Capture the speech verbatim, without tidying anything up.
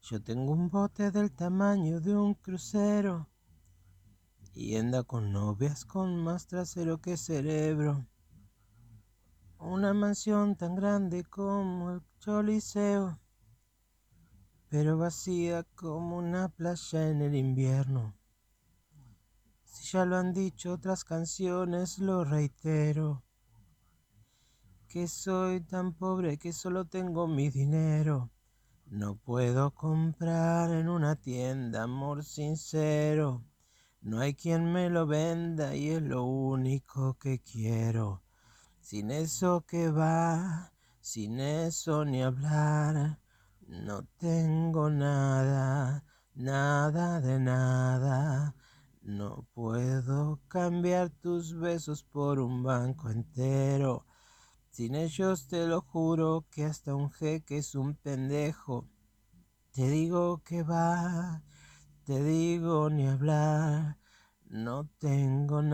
Yo tengo un bote del tamaño de un crucero y anda con novias con más trasero que cerebro. Una mansión tan grande como el Choliseo, pero vacía como una playa en el invierno. Si ya lo han dicho otras canciones, lo reitero, que soy tan pobre que solo tengo mi dinero. No puedo comprar en una tienda amor sincero. No hay quien me lo venda y es lo único que quiero. Sin eso que va, sin eso ni hablar. No tengo nada, nada de nada. No puedo cambiar tus besos por un banco entero. Sin ellos te lo juro que hasta un jeque es un pendejo. Te digo que va, te digo ni hablar, no tengo nada.